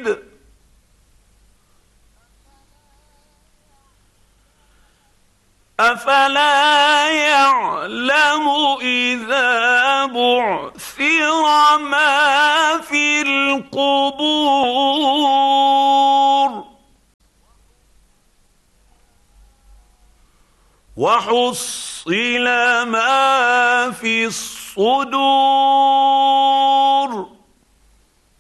شهيد أفلا يعلم إذا بعثر ما في القبور وحصل ما في الصدور